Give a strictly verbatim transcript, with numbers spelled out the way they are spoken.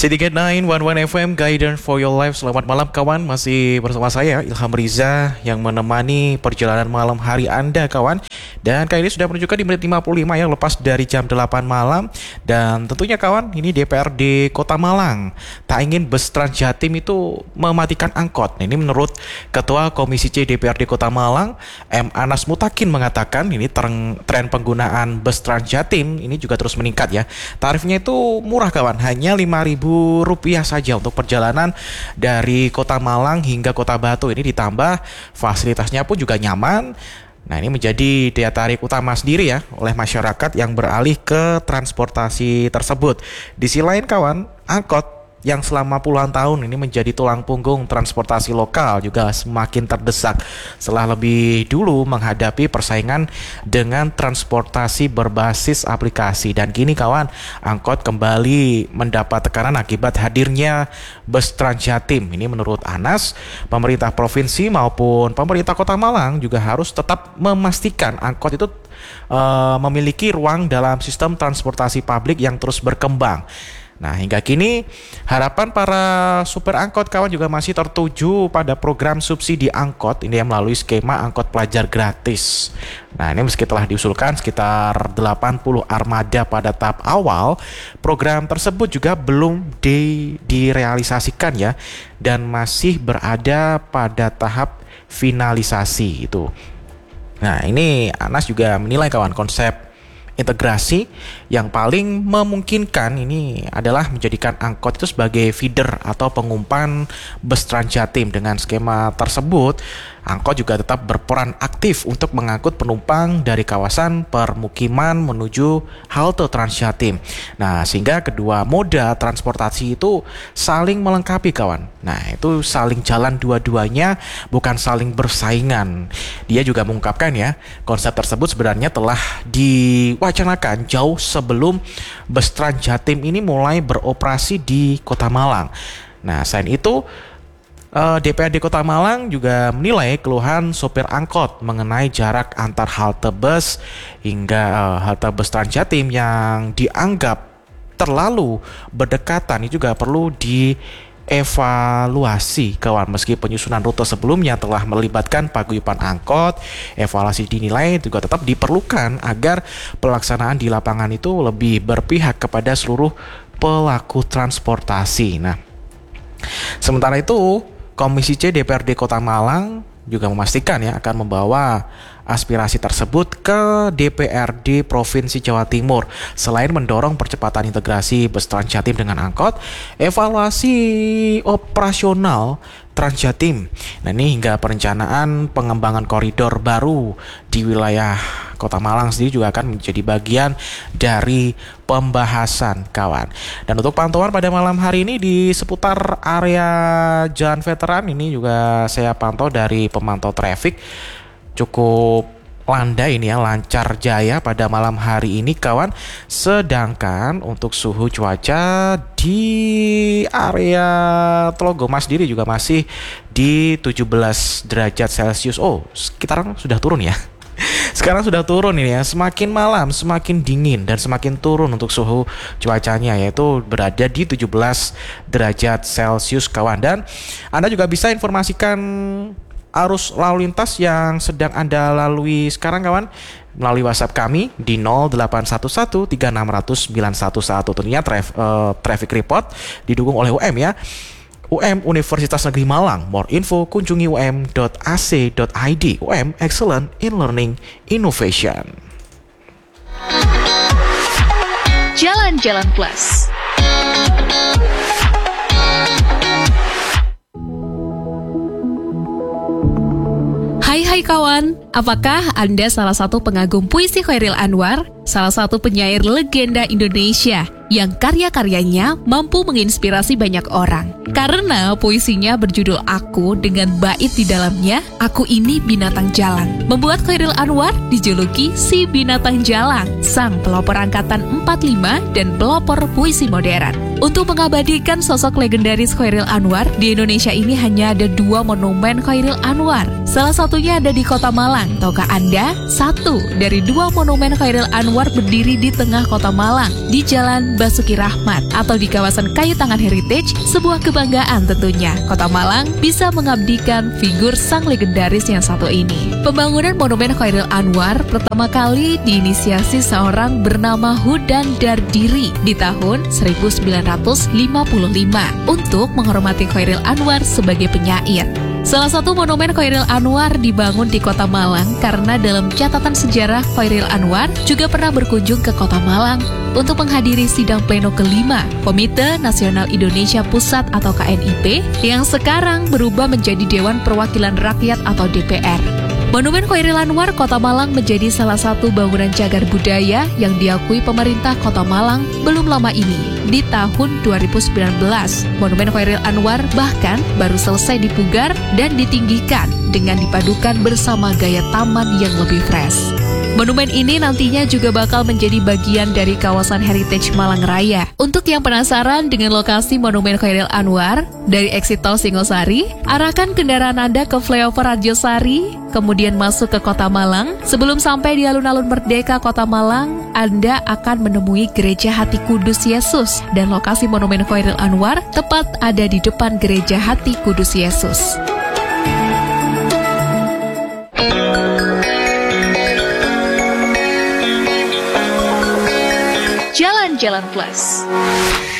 City Gate sembilan satu satu F M, Guidance for Your Life. Selamat malam kawan, masih bersama saya Ilham Riza yang menemani perjalanan malam hari Anda kawan. Dan kali ini sudah menunjukkan di menit lima puluh lima ya, lepas dari jam delapan malam. Dan tentunya kawan, ini D P R D Kota Malang tak ingin bus Trans Jatim itu mematikan angkot. Ini menurut Ketua Komisi C D P R D Kota Malang, M. Anas Mutakin, mengatakan ini tren, tren penggunaan bus Trans Jatim ini juga terus meningkat ya. Tarifnya itu murah kawan, hanya lima ribu rupiah saja untuk perjalanan dari Kota Malang hingga Kota Batu. Ini ditambah fasilitasnya pun juga nyaman. Nah, ini menjadi daya tarik utama sendiri ya oleh masyarakat yang beralih ke transportasi tersebut. Di sisi lain kawan, angkot yang selama puluhan tahun ini menjadi tulang punggung transportasi lokal juga semakin terdesak setelah lebih dulu menghadapi persaingan dengan transportasi berbasis aplikasi. Dan kini kawan, angkot kembali mendapat tekanan akibat hadirnya bus Trans Jatim. Ini menurut Anas, pemerintah provinsi maupun pemerintah Kota Malang juga harus tetap memastikan angkot itu uh, memiliki ruang dalam sistem transportasi publik yang terus berkembang. Nah, hingga kini harapan para supir angkot kawan juga masih tertuju pada program subsidi angkot ini yang melalui skema angkot pelajar gratis. Nah, ini meski telah diusulkan sekitar delapan puluh armada pada tahap awal, program tersebut juga belum di, direalisasikan ya, dan masih berada pada tahap finalisasi itu. Nah, ini Anas juga menilai kawan, konsep integrasi yang paling memungkinkan ini adalah menjadikan angkot itu sebagai feeder atau pengumpan bus Trans Jatim. Dengan skema tersebut, angkot juga tetap berperan aktif untuk mengangkut penumpang dari kawasan permukiman menuju halte Trans Jatim. Nah, sehingga kedua moda transportasi itu saling melengkapi kawan. Nah, itu saling jalan dua-duanya, bukan saling bersaingan. Dia juga mengungkapkan ya, konsep tersebut sebenarnya telah diwacanakan jauh sebelum bus Trans Jatim ini mulai beroperasi di Kota Malang. Nah, selain itu, D P R D Kota Malang juga menilai keluhan sopir angkot mengenai jarak antar halte bus hingga uh, halte bus Trans Jatim yang dianggap terlalu berdekatan ini juga perlu dievaluasi kawan. Meski penyusunan rute sebelumnya telah melibatkan paguyuban angkot, evaluasi dinilai juga tetap diperlukan agar pelaksanaan di lapangan itu lebih berpihak kepada seluruh pelaku transportasi. Nah, sementara itu Komisi C D P R D Kota Malang juga memastikan ya akan membawa aspirasi tersebut ke D P R D Provinsi Jawa Timur. Selain mendorong percepatan integrasi bus Trans Jatim dengan angkot, evaluasi operasional Trans Jatim. Nah, ini hingga perencanaan pengembangan koridor baru di wilayah Kota Malang sendiri juga akan menjadi bagian dari pembahasan kawan. Dan untuk pantauan pada malam hari ini di seputar area Jalan Veteran ini juga saya pantau dari pemantau traffic cukup landai ini ya, lancar jaya pada malam hari ini kawan. Sedangkan untuk suhu cuaca di area Tlogomas sendiri juga masih di tujuh belas derajat Celcius. Oh, sekitar sudah turun ya. Sekarang sudah turun ini ya, semakin malam semakin dingin dan semakin turun untuk suhu cuacanya, yaitu berada di tujuh belas derajat Celcius kawan. Dan Anda juga bisa informasikan arus lalu lintas yang sedang Anda lalui sekarang kawan melalui WhatsApp kami di nol delapan satu satu tiga enam nol nol sembilan satu satu. Tentunya traf, uh, traffic report didukung oleh U M ya, U M Universitas Negeri Malang. More info kunjungi u m dot a c dot i d. U M, excellent in learning innovation. Jalan-Jalan Plus. Hai hai kawan, apakah Anda salah satu pengagum puisi Chairil Anwar, salah satu penyair legenda Indonesia yang karya-karyanya mampu menginspirasi banyak orang? Karena puisinya berjudul Aku dengan bait di dalamnya, Aku ini binatang jalan, membuat Chairil Anwar dijuluki si binatang jalan, sang pelopor angkatan empat puluh lima dan pelopor puisi modern. Untuk mengabadikan sosok legendaris Chairil Anwar, di Indonesia ini hanya ada dua monumen Chairil Anwar. Salah satunya ada di Kota Malang. Tahukah Anda? Satu dari dua monumen Chairil Anwar berdiri di tengah Kota Malang, di Jalan Basuki Rahmat atau di kawasan Kayu Tangan Heritage, sebuah kebanggaan tentunya. Kota Malang bisa mengabdikan figur sang legendaris yang satu ini. Pembangunan Monumen Chairil Anwar pertama kali diinisiasi seorang bernama Hudan Dardiri di tahun seribu sembilan ratus lima puluh lima untuk menghormati Chairil Anwar sebagai penyair. Salah satu monumen Chairil Anwar dibangun di Kota Malang karena dalam catatan sejarah Chairil Anwar juga pernah berkunjung ke Kota Malang untuk menghadiri sidang pleno kelima Komite Nasional Indonesia Pusat atau K N I P yang sekarang berubah menjadi Dewan Perwakilan Rakyat atau D P R. Monumen Chairil Anwar Kota Malang menjadi salah satu bangunan cagar budaya yang diakui pemerintah Kota Malang belum lama ini. Di tahun dua ribu sembilan belas, Monumen Chairil Anwar bahkan baru selesai dipugar dan ditinggikan dengan dipadukan bersama gaya taman yang lebih fresh. Monumen ini nantinya juga bakal menjadi bagian dari kawasan Heritage Malang Raya. Untuk yang penasaran dengan lokasi Monumen Chairil Anwar, dari exit tol Singosari, arahkan kendaraan Anda ke flyover Arjosari, kemudian masuk ke Kota Malang. Sebelum sampai di alun-alun Merdeka Kota Malang, Anda akan menemui Gereja Hati Kudus Yesus, dan lokasi Monumen Chairil Anwar tepat ada di depan Gereja Hati Kudus Yesus. Jalan-Jalan Plus.